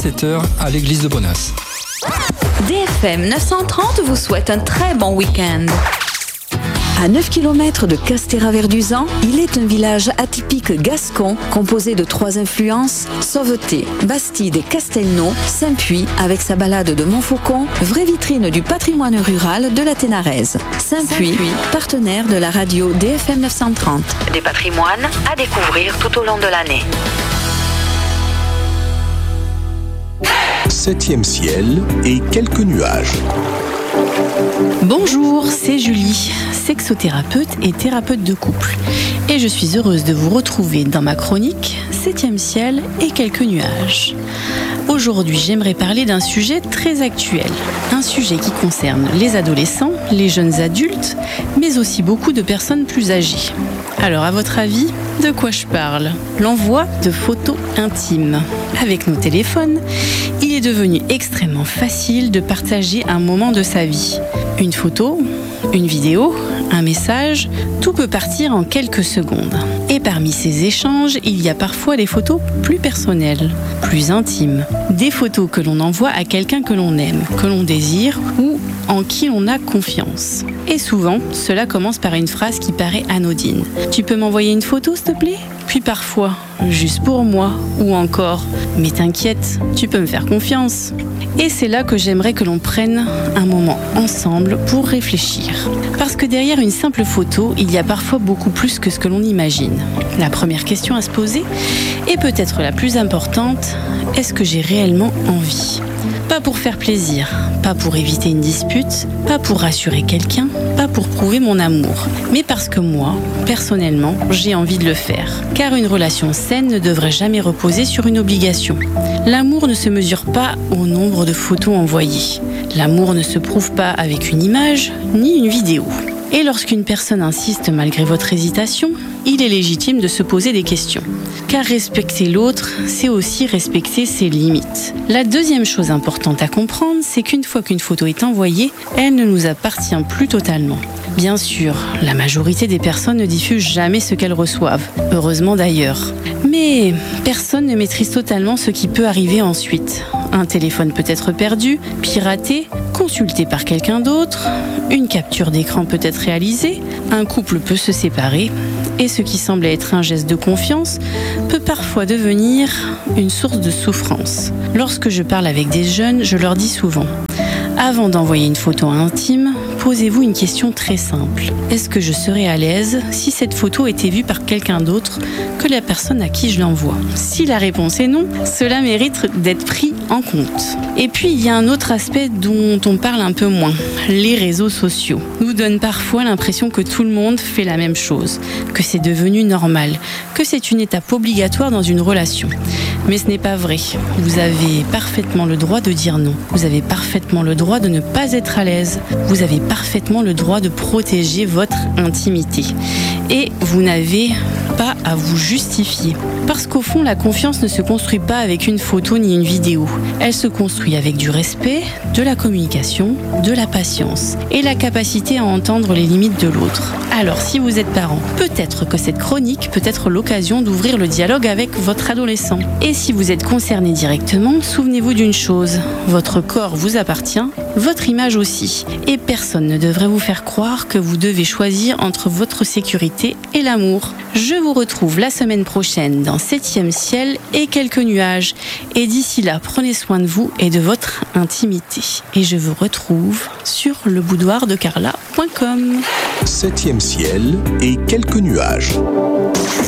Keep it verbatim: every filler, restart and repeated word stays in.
dix-sept heures à l'église de Bonas. D F M neuf cent trente vous souhaite un très bon week-end. À neuf kilomètres de Castéra-Verduzan, il est un village atypique gascon composé de trois influences, Sauveté, Bastide et Castelnau, Saint-Puy avec sa balade de Montfaucon, vraie vitrine du patrimoine rural de la Ténaraise. Saint-Puy, Saint-Puy, partenaire de la radio D F M neuf cent trente. Des patrimoines à découvrir tout au long de l'année. Septième ciel et quelques nuages. Bonjour, c'est Julie, sexothérapeute et thérapeute de couple. Et je suis heureuse de vous retrouver dans ma chronique Septième ciel et quelques nuages. Aujourd'hui, j'aimerais parler d'un sujet très actuel. Un sujet qui concerne les adolescents, les jeunes adultes, mais aussi beaucoup de personnes plus âgées. Alors, à votre avis, de quoi je parle ? L'envoi de photos intimes. Avec nos téléphones, il est devenu extrêmement facile de partager un moment de sa vie. Une photo, une vidéo, un message, tout peut partir en quelques secondes. Et parmi ces échanges, il y a parfois des photos plus personnelles, plus intimes. Des photos que l'on envoie à quelqu'un que l'on aime, que l'on désire ou en qui l'on a confiance. Et souvent, cela commence par une phrase qui paraît anodine. « Tu peux m'envoyer une photo, s'il te plaît ?» Puis parfois, « Juste pour moi » ou encore « Mais t'inquiète, tu peux me faire confiance ». Et c'est là que j'aimerais que l'on prenne un moment ensemble pour réfléchir. Parce que derrière une simple photo, il y a parfois beaucoup plus que ce que l'on imagine. La première question à se poser, et peut-être la plus importante, est-ce que j'ai réellement envie ? Pas pour faire plaisir, pas pour éviter une dispute, pas pour rassurer quelqu'un, pas pour prouver mon amour, mais parce que moi, personnellement, j'ai envie de le faire. Car une relation saine ne devrait jamais reposer sur une obligation. L'amour ne se mesure pas au nombre de photos envoyées. L'amour ne se prouve pas avec une image ni une vidéo. Et lorsqu'une personne insiste malgré votre hésitation, il est légitime de se poser des questions. Car respecter l'autre, c'est aussi respecter ses limites. La deuxième chose importante à comprendre, c'est qu'une fois qu'une photo est envoyée, elle ne nous appartient plus totalement. Bien sûr, la majorité des personnes ne diffusent jamais ce qu'elles reçoivent, heureusement d'ailleurs. Mais personne ne maîtrise totalement ce qui peut arriver ensuite. Un téléphone peut être perdu, piraté, consulté par quelqu'un d'autre, une capture d'écran peut être réalisée, un couple peut se séparer, et ce qui semble être un geste de confiance peut parfois devenir une source de souffrance. Lorsque je parle avec des jeunes, je leur dis souvent « Avant d'envoyer une photo intime, posez-vous une question très simple. Est-ce que je serais à l'aise si cette photo était vue par quelqu'un d'autre que la personne à qui je l'envoie ? Si la réponse est non, cela mérite d'être pris en compte. Et puis, il y a un autre aspect dont on parle un peu moins. Les réseaux sociaux nous donnent parfois l'impression que tout le monde fait la même chose, que c'est devenu normal, que c'est une étape obligatoire dans une relation. Mais ce n'est pas vrai. Vous avez parfaitement le droit de dire non. Vous avez parfaitement le droit de ne pas être à l'aise. Vous avez parfaitement le droit de protéger votre intimité. Et vous n'avez pas à vous justifier. Parce qu'au fond, la confiance ne se construit pas avec une photo ni une vidéo. Elle se construit avec du respect, de la communication, de la patience et la capacité à entendre les limites de l'autre. Alors, si vous êtes parent, peut-être que cette chronique peut être l'occasion d'ouvrir le dialogue avec votre adolescent. Et si vous êtes concerné directement, souvenez-vous d'une chose, votre corps vous appartient, votre image aussi. Et personne ne devrait vous faire croire que vous devez choisir entre votre sécurité et l'amour. Je vous retrouve la semaine prochaine dans Septième ciel et quelques nuages. Et d'ici là, prenez soin de vous et de votre intimité. Et je vous retrouve sur le boudoir de carla point com. Septième ciel et quelques nuages.